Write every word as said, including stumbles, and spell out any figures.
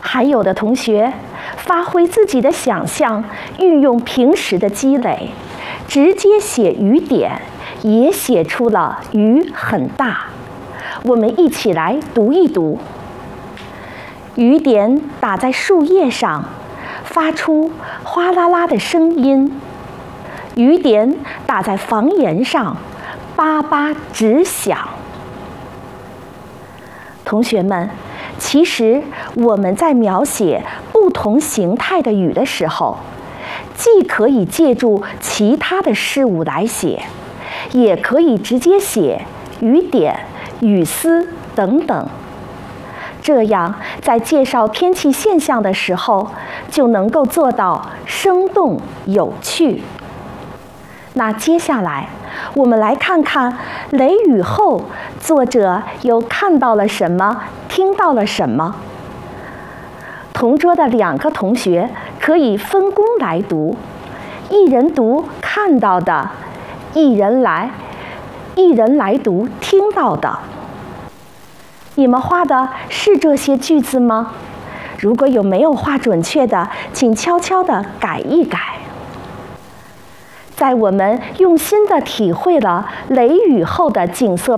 还有的同学发挥自己的想象，运用平时的积累，直接写雨点，也写出了雨很大。我们一起来读一读。雨点打在树叶上，发出哗啦啦的声音；雨点打在房檐上，叭叭直响。同学们，其实我们在描写不同形态的雨的时候，既可以借助其他的事物来写，也可以直接写雨点、雨丝等等。这样，在介绍天气现象的时候，就能够做到生动有趣。那接下来，我们来看看雷雨后，作者又看到了什么，听到了什么。同桌的两个同学可以分工来读，一人读看到的，一人来，一人来读听到的。你们画的是这些句子吗？如果有没有画准确的，请悄悄地改一改。在我们用心地体会了雷雨后的景色